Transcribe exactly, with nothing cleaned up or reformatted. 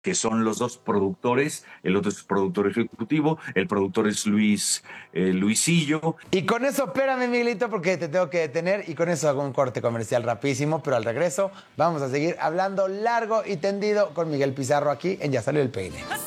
que son los dos productores, el otro es productor ejecutivo, el productor es Luis eh, Luisillo. Y con eso, espérame, Miguelito, porque te tengo que detener y con eso hago un corte comercial rapidísimo, pero al regreso vamos a seguir hablando largo y tendido con Miguel Pizarro aquí en Ya Salió el Peine.